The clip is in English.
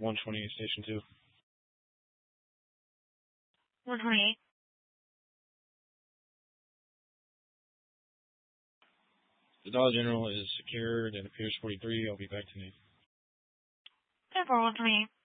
128, Station 2. 128. The Dollar General is secured and appears 43. I'll be back tonight. 10-4, 128.